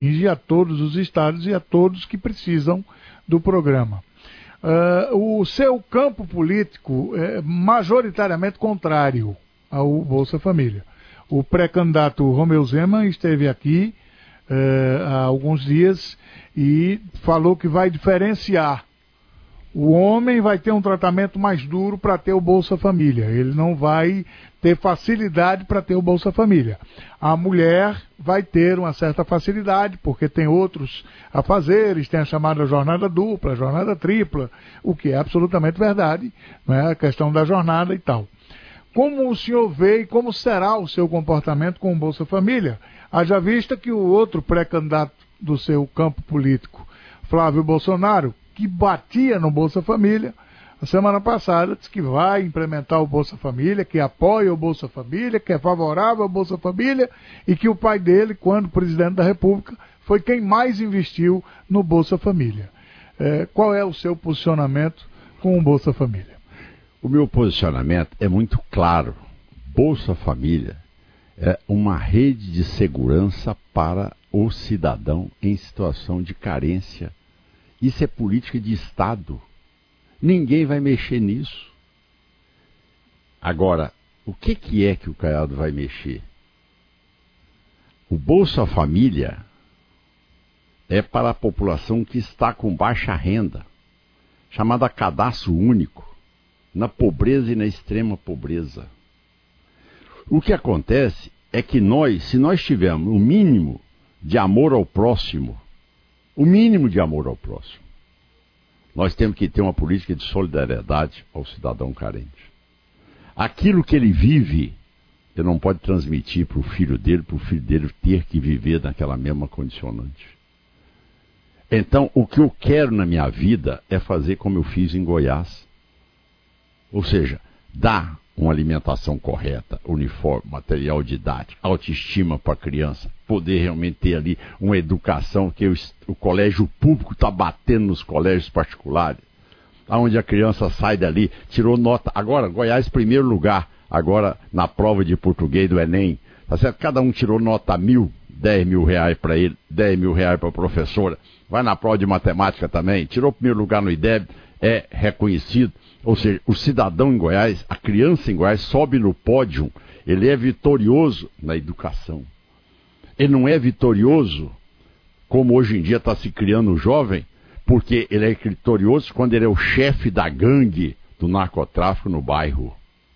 a todos os estados e a todos que precisam do programa. O seu campo político é majoritariamente contrário ao Bolsa Família. O pré-candidato Romeu Zema esteve aqui há alguns dias e falou que vai diferenciar. O homem vai ter um tratamento mais duro para ter o Bolsa Família. Ele não vai ter facilidade para ter o Bolsa Família. A mulher vai ter uma certa facilidade, porque tem outros afazeres, tem a chamada jornada dupla, jornada tripla, o que é absolutamente verdade, né? A questão da jornada e tal. Como o senhor vê e como será o seu comportamento com o Bolsa Família? Haja vista que o outro pré-candidato do seu campo político, Flávio Bolsonaro, que batia no Bolsa Família, a semana passada disse que vai implementar o Bolsa Família, que apoia o Bolsa Família, que é favorável ao Bolsa Família e que o pai dele, quando presidente da República, foi quem mais investiu no Bolsa Família. Qual é o seu posicionamento com o Bolsa Família? O meu posicionamento é muito claro. Bolsa Família é uma rede de segurança para o cidadão em situação de carência. Isso é política de Estado. Ninguém vai mexer nisso. Agora, o que é que o Caiado vai mexer? O Bolsa Família é para a população que está com baixa renda, chamada cadastro único, na pobreza e na extrema pobreza. O que acontece é que se nós tivermos o mínimo de amor ao próximo, nós temos que ter uma política de solidariedade ao cidadão carente. Aquilo que ele vive, ele não pode transmitir para o filho dele ter que viver naquela mesma condicionante. Então, o que eu quero na minha vida é fazer como eu fiz em Goiás. Ou seja, dar uma alimentação correta, uniforme, material didático, autoestima para a criança, poder realmente ter ali uma educação que o colégio público está batendo nos colégios particulares, onde a criança sai dali, tirou nota, agora Goiás primeiro lugar, agora na prova de português do Enem, tá certo? Cada um tirou nota 1.000, 10 mil reais para ele, 10 mil reais para a professora, vai na prova de matemática também, tirou primeiro lugar no IDEB, é reconhecido. Ou seja, o cidadão em Goiás, a criança em Goiás sobe no pódio, ele é vitorioso na educação. Ele não é vitorioso, como hoje em dia está se criando o jovem, porque ele é vitorioso quando ele é o chefe da gangue do narcotráfico no bairro.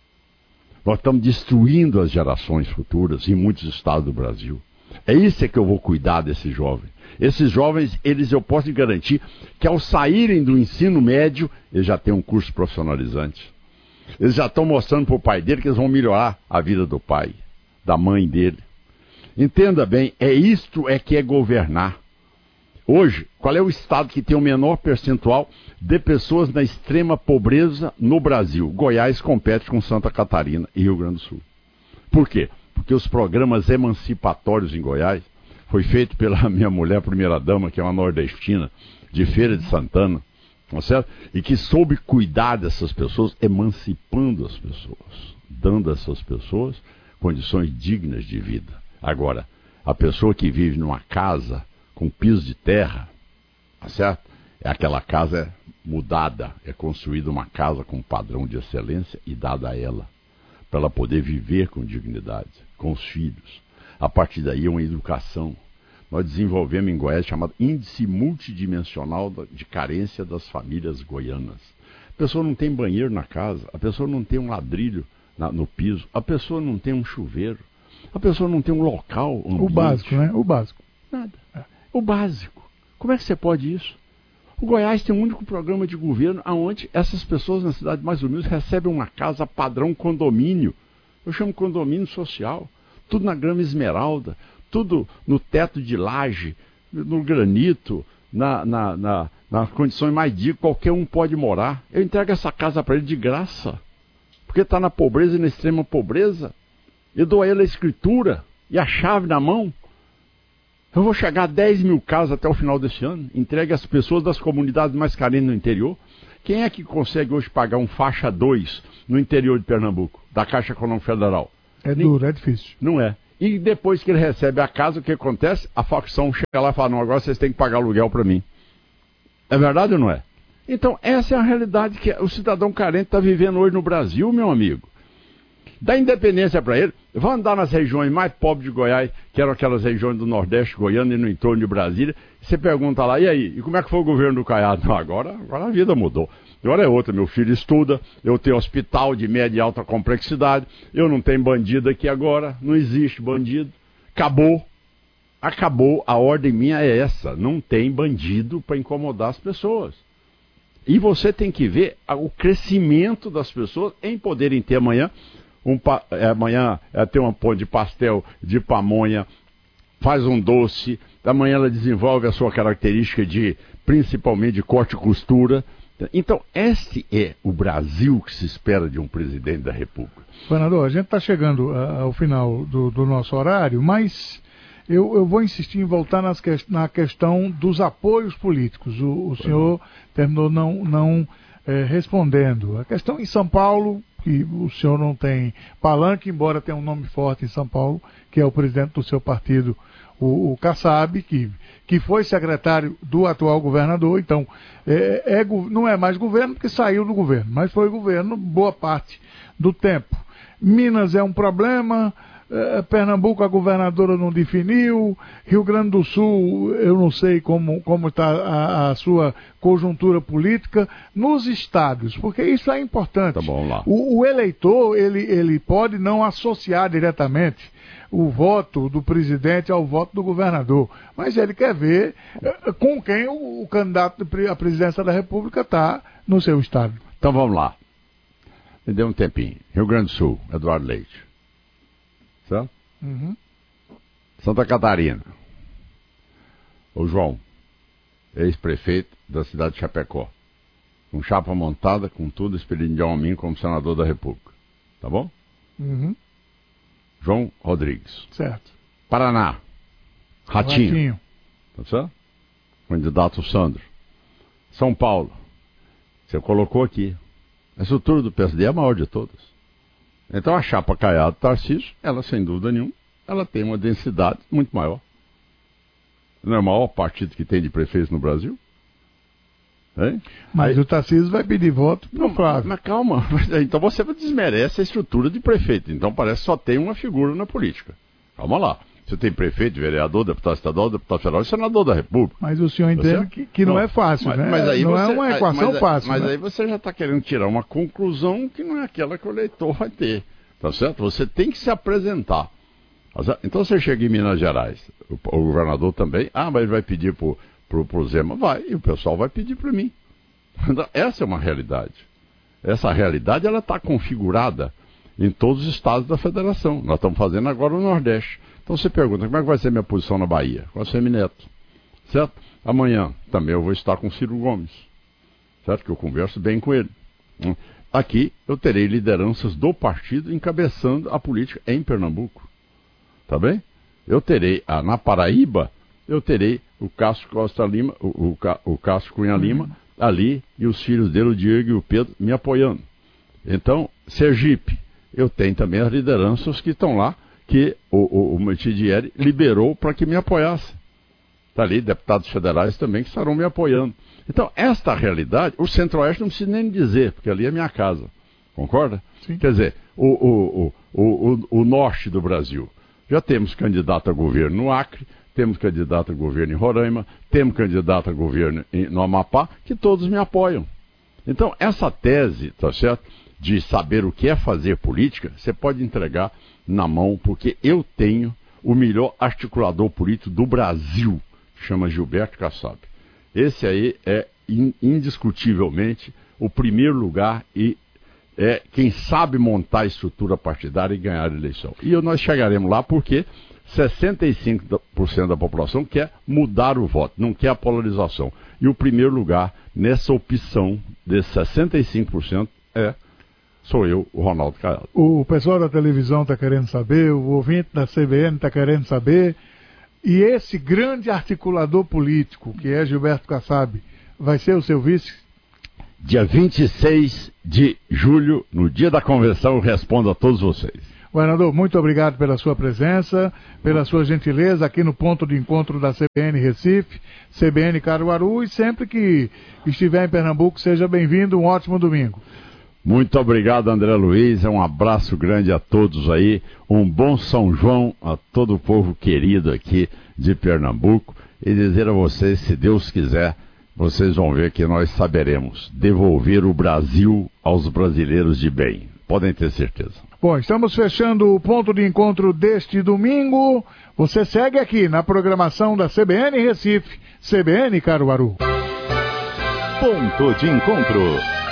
Nós estamos destruindo as gerações futuras em muitos estados do Brasil. É isso que eu vou cuidar desses jovens. Esses jovens, eu posso garantir que ao saírem do ensino médio, eles já têm um curso profissionalizante. Eles já estão mostrando para o pai dele que eles vão melhorar a vida do pai, da mãe dele. Entenda bem, isto que é governar. Hoje, qual é o estado que tem o menor percentual de pessoas na extrema pobreza no Brasil? Goiás compete com Santa Catarina e Rio Grande do Sul. Por quê? Porque os programas emancipatórios em Goiás foi feito pela minha mulher primeira-dama, que é uma nordestina, de Feira de Santana, não é certo? E que soube cuidar dessas pessoas, emancipando as pessoas, dando a essas pessoas condições dignas de vida. Agora, a pessoa que vive numa casa com piso de terra, tá certo? Aquela casa mudada, é construída uma casa com padrão de excelência e dada a ela, para ela poder viver com dignidade, com os filhos. A partir daí, uma educação. Nós desenvolvemos em Goiás chamado Índice Multidimensional de Carência das Famílias Goianas. A pessoa não tem banheiro na casa, a pessoa não tem um ladrilho no piso, a pessoa não tem um chuveiro, a pessoa não tem um local. O básico, né? O básico. Nada. O básico. Como é que você pode isso? O Goiás tem um único programa de governo onde essas pessoas na cidade mais humilde recebem uma casa padrão condomínio. Eu chamo condomínio social. Tudo na grama esmeralda, tudo no teto de laje, no granito, nas condições mais dignas, qualquer um pode morar. Eu entrego essa casa para ele de graça, porque está na pobreza e na extrema pobreza. Eu dou a ele a escritura e a chave na mão. Eu vou chegar a 10 mil casas até o final desse ano, entregue às pessoas das comunidades mais carentes no interior. Quem é que consegue hoje pagar um faixa 2 no interior de Pernambuco, da Caixa Econômica Federal? É duro, é difícil. Não é. E depois que ele recebe a casa, o que acontece? A facção chega lá e fala, não, agora vocês têm que pagar aluguel para mim. É verdade ou não é? Então, essa é a realidade que o cidadão carente está vivendo hoje no Brasil, meu amigo. Dá independência para ele, vai andar nas regiões mais pobres de Goiás, que eram aquelas regiões do Nordeste goiano e no entorno de Brasília, você pergunta lá, e aí, e como é que foi o governo do Caiado? Não, agora a vida mudou. Agora é outra, meu filho estuda, eu tenho hospital de média e alta complexidade, eu não tenho bandido aqui agora, não existe bandido, acabou, a ordem minha é essa, não tem bandido para incomodar as pessoas. E você tem que ver o crescimento das pessoas em poderem ter amanhã ter um pão de pastel de pamonha, faz um doce, amanhã ela desenvolve a sua característica principalmente de corte e costura. Então, este é o Brasil que se espera de um presidente da República. Governador, a gente está chegando ao final do nosso horário, mas eu vou insistir em voltar na questão dos apoios políticos. O senhor terminou não respondendo. A questão em São Paulo, que o senhor não tem palanque, embora tenha um nome forte em São Paulo, que é o presidente do seu partido, o Kassab, que foi secretário do atual governador, então não é mais governo porque saiu do governo, mas foi governo boa parte do tempo. Minas é um problema, Pernambuco a governadora não definiu, Rio Grande do Sul eu não sei como está a sua conjuntura política, nos estados, porque isso é importante. Tá bom, lá. O eleitor ele pode não associar diretamente o voto do presidente ao voto do governador, mas ele quer ver com quem o candidato à presidência da República está no seu estado. Então vamos lá. Me dê um tempinho. Rio Grande do Sul, Eduardo Leite. Certo? Uhum. Santa Catarina. O João, ex-prefeito da cidade de Chapecó. Com chapa montada, com tudo, expedindo de Almin como senador da República. Tá bom? Uhum. João Rodrigues. Certo. Paraná. Ratinho. Tá certo? Candidato Sandro. São Paulo. Você colocou aqui. A estrutura do PSD é a maior de todas. Então a chapa Caiado-Tarcísio, ela sem dúvida nenhuma, ela tem uma densidade muito maior. Não é o maior partido que tem de prefeitos no Brasil? Hein? Mas aí, o Tarcísio vai pedir voto para o Flávio. Mas calma, então você desmerece a estrutura de prefeito. Então parece que só tem uma figura na política. Calma lá. Você tem prefeito, vereador, deputado estadual, deputado federal e senador da República. Mas o senhor entende que não é fácil, né? Mas aí não você, é uma equação fácil. Mas né? aí você já está querendo tirar uma conclusão que não é aquela que o eleitor vai ter. Tá certo? Você tem que se apresentar. Então você chega em Minas Gerais, o governador também, mas ele vai pedir pro Zema. Vai, e o pessoal vai pedir para mim. Essa é uma realidade. Essa realidade ela está configurada em todos os estados da federação. Nós estamos fazendo agora no Nordeste. Então você pergunta, como é que vai ser minha posição na Bahia? Com a Semineto. Certo? Amanhã também eu vou estar com o Ciro Gomes. Certo? Que eu converso bem com ele. Aqui eu terei lideranças do partido encabeçando a política em Pernambuco. Tá bem? Eu terei, na Paraíba, eu terei o Cássio Costa Lima, o Cássio Cunha Lima, ali, e os filhos dele, o Diego e o Pedro, me apoiando. Então, Sergipe, eu tenho também as lideranças que estão lá, que o Metidieri liberou para que me apoiasse. Está ali, deputados federais também que estarão me apoiando. Então, esta realidade, o Centro-Oeste não precisa nem dizer, porque ali é minha casa. Concorda? Sim. Quer dizer, o norte do Brasil. Já temos candidato a governo no Acre, temos candidato a governo em Roraima, temos candidato a governo no Amapá, que todos me apoiam. Então, essa tese, tá certo, de saber o que é fazer política, você pode entregar na mão, porque eu tenho o melhor articulador político do Brasil, que chama Gilberto Kassab. Esse aí é indiscutivelmente o primeiro lugar e é quem sabe montar a estrutura partidária e ganhar a eleição. E nós chegaremos lá porque 65% da população quer mudar o voto, não quer a polarização. E o primeiro lugar nessa opção desses 65% sou eu, o Ronaldo Caiado. O pessoal da televisão está querendo saber, o ouvinte da CBN está querendo saber, e esse grande articulador político, que é Gilberto Kassab, vai ser o seu vice? Dia 26 de julho, no dia da convenção, eu respondo a todos vocês. Governador, muito obrigado pela sua presença, pela sua gentileza aqui no ponto de encontro da CBN Recife, CBN Caruaru, e sempre que estiver em Pernambuco, seja bem-vindo, um ótimo domingo. Muito obrigado, André Luiz, um abraço grande a todos aí, um bom São João a todo o povo querido aqui de Pernambuco, e dizer a vocês, se Deus quiser, vocês vão ver que nós saberemos devolver o Brasil aos brasileiros de bem, podem ter certeza. Bom, estamos fechando o ponto de encontro deste domingo. Você segue aqui na programação da CBN Recife, CBN Caruaru. Ponto de encontro.